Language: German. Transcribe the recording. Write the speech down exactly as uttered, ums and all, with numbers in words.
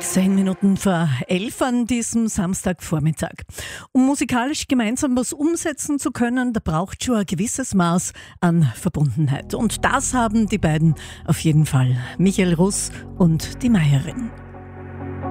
Zehn Minuten vor elf an diesem Samstagvormittag. Um musikalisch gemeinsam was umsetzen zu können, da braucht schon ein gewisses Maß an Verbundenheit. Und das haben die beiden auf jeden Fall, Michael Russ und die Meierin.